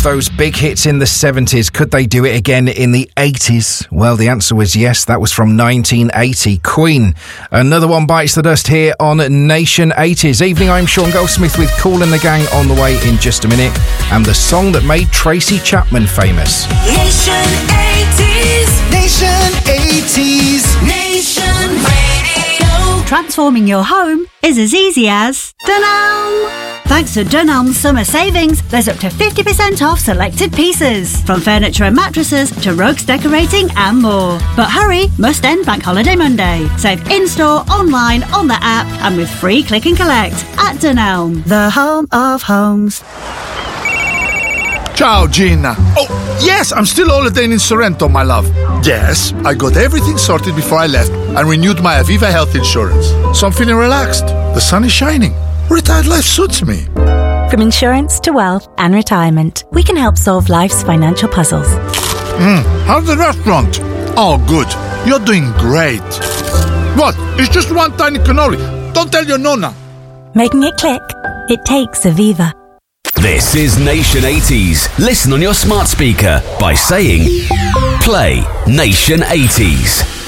of those big hits in the 70s. Could they do it again in the 80s? Well, the answer was yes. That was from 1980. Queen. Another one bites the dust here on Nation 80s. Evening, I'm Sean Goldsmith with Kool and the Gang on the way in just a minute. And the song that made Tracy Chapman famous. Nation 80s. Nation 80s. Nation Radio. Transforming your home is as easy as Dunelm. Thanks to Dunelm's summer savings, there's up to 50% off selected pieces, from furniture and mattresses to rugs, decorating and more. But hurry, must end Bank Holiday Monday. Save in-store, online, on the app and with free click and collect at Dunelm, the home of homes. Ciao, Gina. Oh, yes, I'm still holidaying in Sorrento, my love. Yes, I got everything sorted before I left and renewed my Aviva health insurance. So I'm feeling relaxed. The sun is shining. Retired life suits me. From insurance to wealth and retirement, we can help solve life's financial puzzles. How's the restaurant? Oh, good. You're doing great. What? It's just one tiny cannoli. Don't tell your nonna. Making it click? It takes Aviva. This is Nation 80s. Listen on your smart speaker by saying, play Nation 80s.